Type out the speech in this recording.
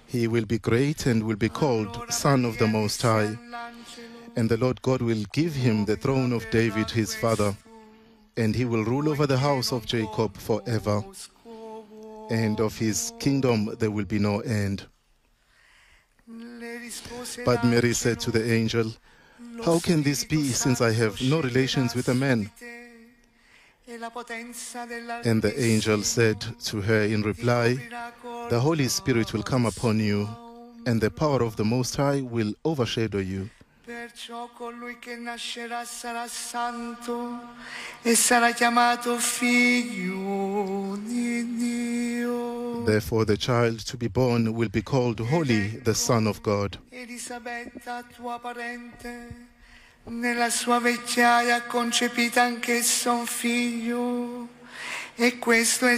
He will be great and will be called Son of the Most High. And the Lord God will give him the throne of David his father, and he will rule over the house of Jacob forever, and of his kingdom there will be no end. But Mary said to the angel, "How can this be, since I have no relations with a man?" And the angel said to her in reply, "The Holy Spirit will come upon you, and the power of the Most High will overshadow you. Perciò colui che nascerà sarà santo e sarà chiamato figlio di Dio." Therefore the child to be born will be called Holy, the Son of God. Elisabetta, tua parente, nella sua vecchiaia ha concepito anch'essa un figlio, e questo è